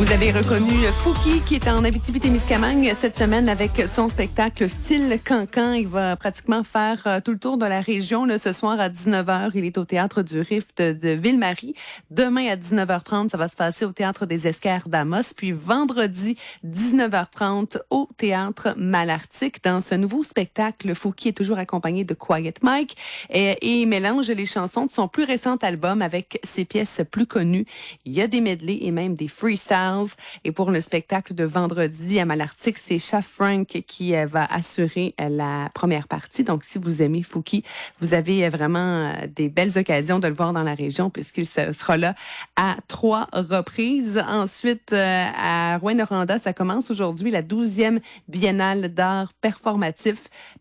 Vous avez reconnu Fouki qui est en Abitibi-Témiscamingue cette semaine avec son spectacle Style Cancan. Il va pratiquement faire tout le tour de la région là, ce soir à 19h. Il est au Théâtre du Rift de Ville-Marie. Demain à 19h30, ça va se passer au Théâtre des Esquerres d'Amos. Puis vendredi, 19h30 au Théâtre Malartic. Dans ce nouveau spectacle, Fouki est toujours accompagné de Quiet Mike et mélange les chansons de son plus récent album avec ses pièces plus connues. Il y a des medleys et même des freestyles. Et pour le spectacle de vendredi à Malartic, c'est Chef Frank qui va assurer la première partie. Donc, si vous aimez Fouki, vous avez vraiment des belles occasions de le voir dans la région puisqu'il sera là à 3 reprises. Ensuite, à Rouyn-Noranda, ça commence aujourd'hui la 12e biennale d'art performatif